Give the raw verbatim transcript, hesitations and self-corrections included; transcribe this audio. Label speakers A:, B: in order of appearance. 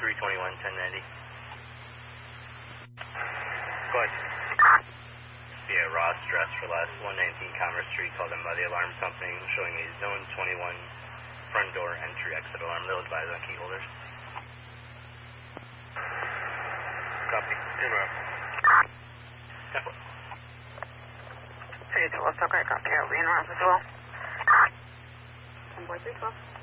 A: three twenty-one, ten ninety. Go ahead. Yeah, Ross dressed for last one nineteen Commerce Street, called in by the alarm company, showing a zone twenty-one front door entry exit alarm. They'll advise on key holders. Copy. Zero. Temple.
B: three twelve, okay, copy. I'll be in Ross as well. ten four three twelve.